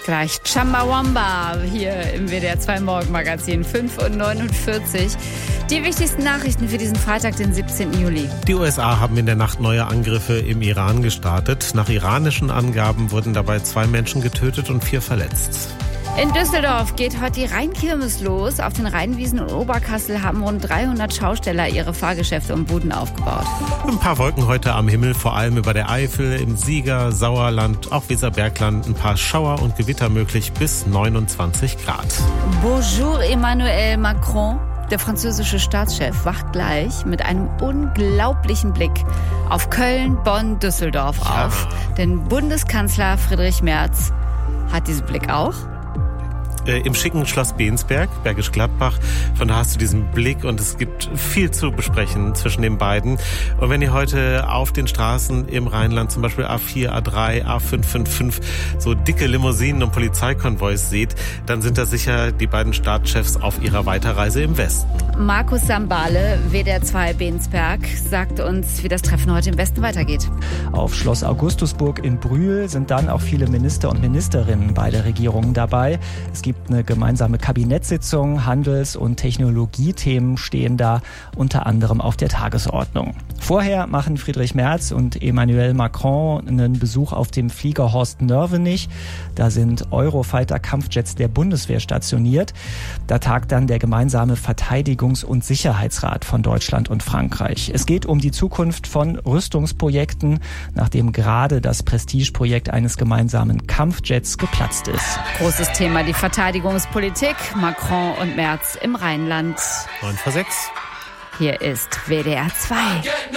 gleich Chumbawamba hier im WDR 2 Morgenmagazin 5:49. Die wichtigsten Nachrichten für diesen Freitag, den 17. Juli. Die USA haben in der Nacht neue Angriffe im Iran gestartet. Nach iranischen Angaben wurden dabei 2 Menschen getötet und 4 verletzt. In Düsseldorf geht heute die Rheinkirmes los. Auf den Rheinwiesen und Oberkassel haben rund 300 Schausteller ihre Fahrgeschäfte und Buden aufgebaut. Ein paar Wolken heute am Himmel, vor allem über der Eifel, im Sieger, Sauerland, auch Weserbergland. Ein paar Schauer und Gewitter möglich bis 29 Grad. Bonjour Emmanuel Macron. Der französische Staatschef wacht gleich mit einem unglaublichen Blick auf Köln, Bonn, Düsseldorf auf. Denn Bundeskanzler Friedrich Merz hat diesen Blick auch. Im schicken Schloss Bensberg, Bergisch Gladbach. Von da hast du diesen Blick und es gibt viel zu besprechen zwischen den beiden. Und wenn ihr heute auf den Straßen im Rheinland, zum Beispiel A4, A3, A555, so dicke Limousinen und Polizeikonvois seht, dann sind das sicher die beiden Staatschefs auf ihrer Weiterreise im Westen. Markus Sambale, WDR 2 Bensberg, sagt uns, wie das Treffen heute im Westen weitergeht. Auf Schloss Augustusburg in Brühl sind dann auch viele Minister und Ministerinnen beider Regierungen dabei. Es gibt eine gemeinsame Kabinettssitzung, Handels- und Technologiethemen stehen da unter anderem auf der Tagesordnung. Vorher machen Friedrich Merz und Emmanuel Macron einen Besuch auf dem Flieger Horst Nörvenich. Da sind Eurofighter-Kampfjets der Bundeswehr stationiert. Da tagt dann der gemeinsame Verteidigungs- und Sicherheitsrat von Deutschland und Frankreich. Es geht um die Zukunft von Rüstungsprojekten, nachdem gerade das Prestigeprojekt eines gemeinsamen Kampfjets geplatzt ist. Großes Thema, die Verteidigungspolitik. Macron und Merz im Rheinland. 9 vor 6. Hier ist WDR 2.